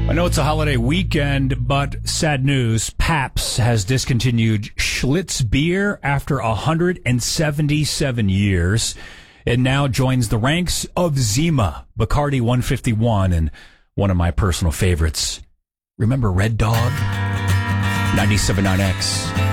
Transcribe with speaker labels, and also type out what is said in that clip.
Speaker 1: I know it's a holiday weekend, but sad news. Pabst has discontinued Schlitz beer after 177 years. It now joins the ranks of Zima, Bacardi 151, and one of my personal favorites. Remember Red Dog? 97.9X.